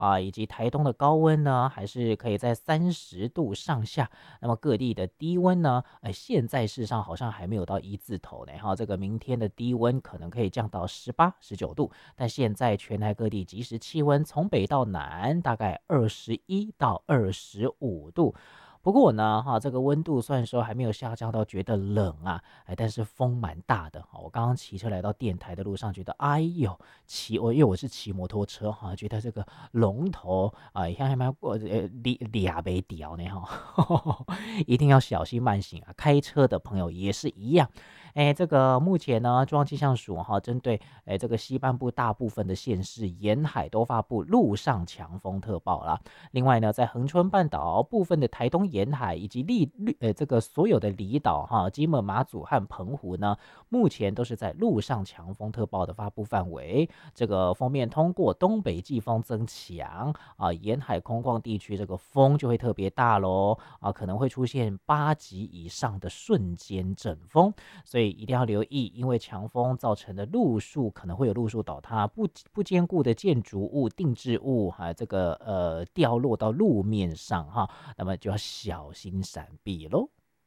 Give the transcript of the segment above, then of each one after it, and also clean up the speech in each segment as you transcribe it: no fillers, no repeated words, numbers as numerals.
以及台东的高温呢，还是可以在30度上下。那么各地的低温呢，现在事实上好像还没有到一字头呢。这个明天的低温可能可以降到18、19度，但现在全台各地即时气温从北到南大概21到25度。不过呢，这个温度虽然说还没有下降到觉得冷啊，但是风蛮大的。我刚刚骑车来到电台的路上，觉得哎呦，因为我是骑摩托车觉得这个龙头像还蛮过俩没屌呢一定要小心慢行啊！开车的朋友也是一样。这个目前呢，中央气象署针对这个西半部大部分的县市沿海都发布陆上强风特报啦。另外呢，在恒春半岛部分的台东沿海以及这个所有的离岛金门、马祖和澎湖呢，目前都是在陆上强风特报的发布范围。这个锋面通过，东北季风增强沿海空旷地区这个风就会特别大咯可能会出现8级以上的瞬间阵风，所以一定要留意，因为强风造成的路树可能会有路树倒塌、不坚固的建筑物、定置物这个掉落到路面上那么就要小心闪避咯。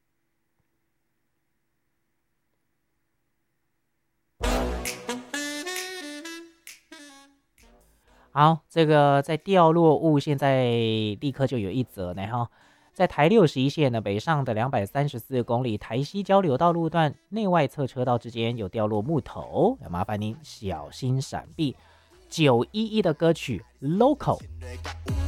好，这个在掉落物现在立刻就有一则呢在台61线呢北上的234公里台西交流道路段内外侧车道之间有掉落木头，麻烦您小心闪避。911的歌曲 Local。